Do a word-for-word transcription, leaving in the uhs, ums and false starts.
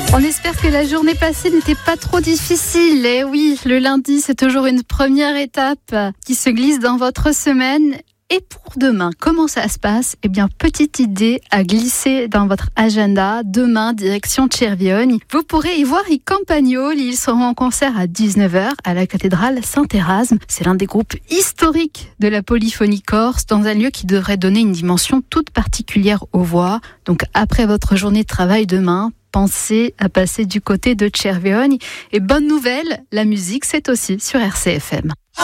On espère que la journée passée n'était pas trop difficile. Et oui, le lundi, c'est toujours une première étape qui se glisse dans votre semaine. Et pour demain, comment ça se passe ? Eh bien, petite idée à glisser dans votre agenda. Demain, direction Cervione. Vous pourrez y voir i Campagnoli. Ils seront en concert à dix-neuf heures à la cathédrale Saint-Érasme. C'est l'un des groupes historiques de la polyphonie corse, dans un lieu qui devrait donner une dimension toute particulière aux voix. Donc, après votre journée de travail demain, pensez à passer du côté de Cervione. Et bonne nouvelle, la musique, c'est aussi sur R C F M.